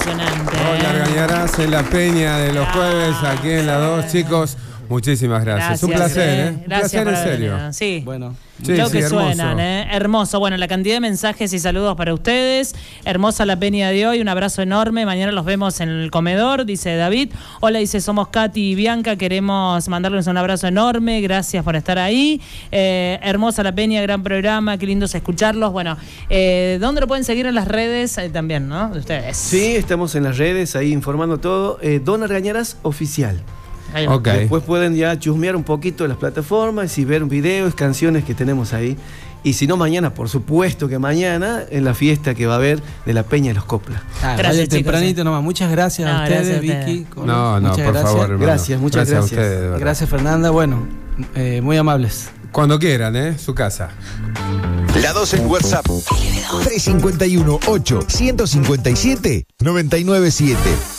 impresionante. Hola, Argañarás en la Peña de los jueves, aquí en la 2, chicos. Muchísimas gracias. Un placer, ¿eh? Un placer, en serio. Sí. Bueno. Sí, Lo que hermoso. suenan, ¿eh? Hermoso. Bueno, la cantidad de mensajes y saludos para ustedes. Hermosa la peña de hoy. Un abrazo enorme. Mañana los vemos en el comedor, dice David. Hola, dice, somos Katy y Bianca. Queremos mandarles un abrazo enorme. Gracias por estar ahí. Hermosa la peña, gran programa. Qué lindo es escucharlos. Bueno, ¿dónde lo pueden seguir en las redes también, no? De ustedes. Sí, estamos en las redes ahí informando todo. Don Argañarás Oficial. Okay. Después pueden ya chusmear un poquito de las plataformas y ver videos, canciones que tenemos ahí. Y si no, mañana, por supuesto que mañana, en la fiesta que va a haber de la Peña de los Coplas. Gracias, tempranito nomás. Muchas gracias a ustedes, Vicky. No, muchas por gracias. favor, hermano. Gracias, muchas gracias. A ustedes, de verdad. Gracias, Fernanda. Bueno, muy amables. Cuando quieran, ¿eh? Su casa. La 2 en WhatsApp. 351-8-157-997.